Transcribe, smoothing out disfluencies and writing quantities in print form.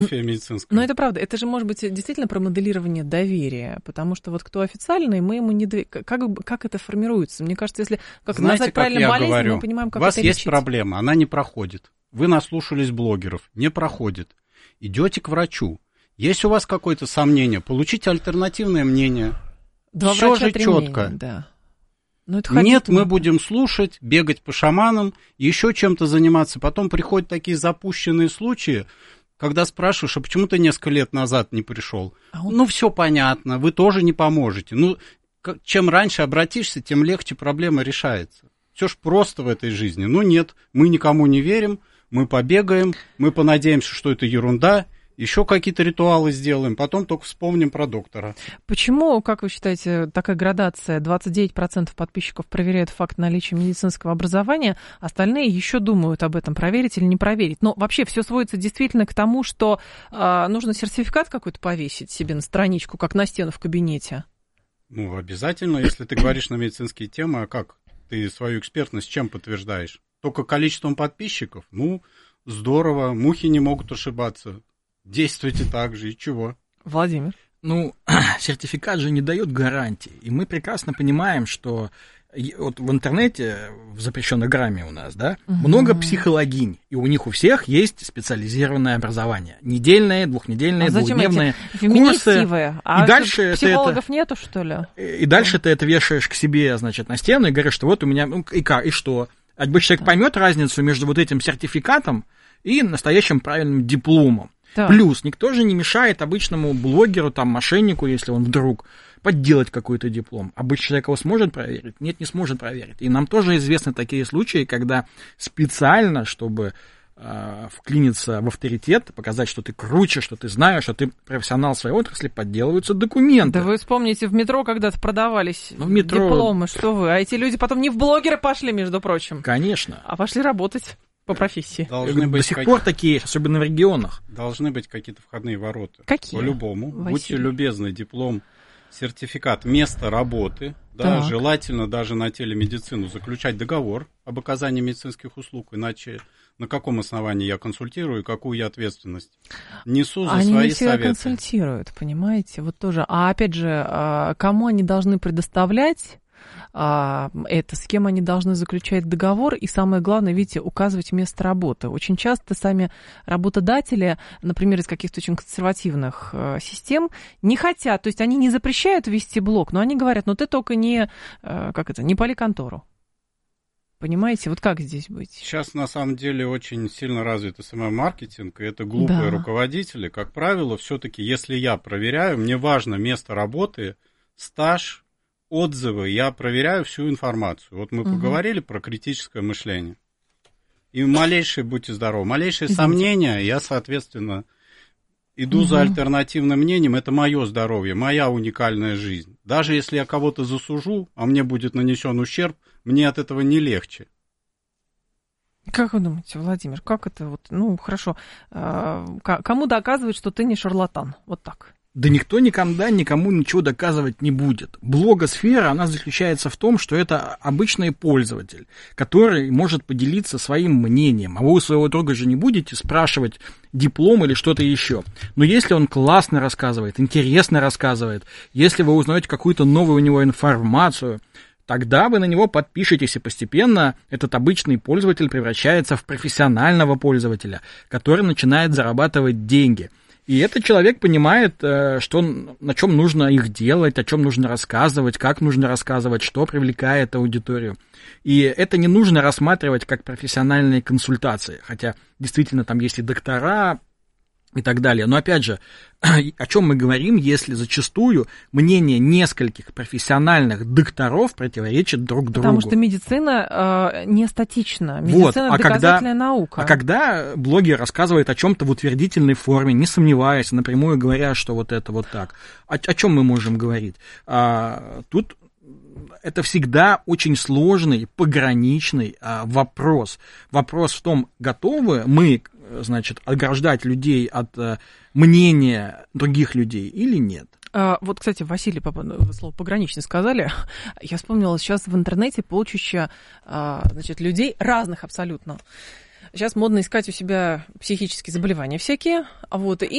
медицинская. Но это правда, это же может быть действительно про моделирование доверия, потому что вот кто официальный, мы ему не доверяем. Как это формируется? Мне кажется, если назвать правильно болезнь, мы понимаем, как это лечить. У вас есть проблема, она не проходит. Вы наслушались блогеров, не проходит. Идете к врачу. Есть у вас какое-то сомнение, получите альтернативное мнение. Все же четко. Да. Нет, мы будем слушать, бегать по шаманам, еще чем-то заниматься. Потом приходят такие запущенные случаи, когда спрашиваешь, а почему ты несколько лет назад не пришел? Ну, все понятно, вы тоже не поможете. Ну, чем раньше обратишься, тем легче проблема решается. Все ж просто в этой жизни. Ну, нет, мы никому не верим, мы побегаем, мы понадеемся, что это ерунда, еще какие-то ритуалы сделаем, потом только вспомним про доктора. Почему, как вы считаете, такая градация? 29% подписчиков проверяют факт наличия медицинского образования, остальные еще думают об этом, проверить или не проверить. Но вообще все сводится действительно к тому, что нужно сертификат какой-то повесить себе на страничку, как на стену в кабинете. Ну, обязательно, если ты говоришь на медицинские темы, а как? Ты свою экспертность чем подтверждаешь? Только количеством подписчиков? Ну, здорово, мухи не могут ошибаться. Действуйте так же, и чего? Владимир? Ну, сертификат же не дает гарантии. И мы прекрасно понимаем, что вот в интернете, в запрещенной грамме у нас, да, много психологинь. И у них у всех есть специализированное образование. Недельные, двухнедельные, двухдневные курсы. А и дальше психологов нету, что ли? И дальше ты это вешаешь к себе, значит, на стену и говоришь, что вот у меня, ну, и что? А человек поймет разницу между вот этим сертификатом и настоящим правильным дипломом. Да. Плюс никто же не мешает обычному блогеру, там, мошеннику, если он вдруг подделать какой-то диплом. Обычный человек его сможет проверить? Нет, не сможет проверить. И нам тоже известны такие случаи, когда специально, чтобы вклиниться в авторитет, показать, что ты круче, что ты знаешь, что ты профессионал в своей отрасли, подделываются документы. Да вы вспомните, в метро когда-то продавались дипломы, что вы, а эти люди потом не в блогеры пошли, между прочим. Конечно. А пошли работать. По профессии. До сих пор такие, особенно в регионах. Должны быть какие-то входные ворота. Какие? По-любому. Василий. Будьте любезны, диплом, сертификат, место работы. Да, желательно даже на телемедицину заключать договор об оказании медицинских услуг, иначе на каком основании я консультирую и какую я ответственность несу за свои советы. Они не всегда консультируют, понимаете? Вот тоже. А опять же, кому они должны предоставлять это, с кем они должны заключать договор, и самое главное, видите, указывать место работы. Очень часто сами работодатели, например, из каких-то очень консервативных систем, не хотят, то есть они не запрещают вести блог, но они говорят, ну ты только не пали контору. Понимаете, вот как здесь быть? Сейчас, на самом деле, очень сильно развит СММ-маркетинг, и это глупые руководители. Как правило, все-таки, если я проверяю, мне важно место работы, стаж, отзывы, я проверяю всю информацию. Вот мы поговорили про критическое мышление. И малейшие, будьте здоровы, малейшие сомнения, я, соответственно, иду за альтернативным мнением, это мое здоровье, моя уникальная жизнь. Даже если я кого-то засужу, а мне будет нанесен ущерб, мне от этого не легче. Как вы думаете, Владимир, как это вот, ну, хорошо, кому доказывать, что ты не шарлатан? Вот так. Да никто никогда никому ничего доказывать не будет. Блогосфера, она заключается в том, что это обычный пользователь, который может поделиться своим мнением. А вы у своего друга же не будете спрашивать диплом или что-то еще. Но если он классно рассказывает, интересно рассказывает, если вы узнаете какую-то новую у него информацию, тогда вы на него подпишетесь, и постепенно этот обычный пользователь превращается в профессионального пользователя, который начинает зарабатывать деньги. И этот человек понимает, что, на чем нужно их делать, о чем нужно рассказывать, как нужно рассказывать, что привлекает аудиторию. И это не нужно рассматривать как профессиональные консультации, хотя действительно там есть и доктора и так далее. Но опять же, о чем мы говорим, если зачастую мнение нескольких профессиональных докторов противоречит друг другу? Потому что медицина не статична, медицина доказательная наука. А когда блогер рассказывает о чем-то в утвердительной форме, не сомневаясь, напрямую говоря, что вот это вот так, о чем мы можем говорить? Тут это всегда очень сложный, пограничный вопрос. Вопрос в том, готовы мы, значит, ограждать людей от мнения других людей или нет. Вот, кстати, Василий, вы слово «пограничный» сказали. Я вспомнила сейчас в интернете полчища, значит, людей разных абсолютно. Сейчас модно искать у себя психические заболевания всякие, вот, и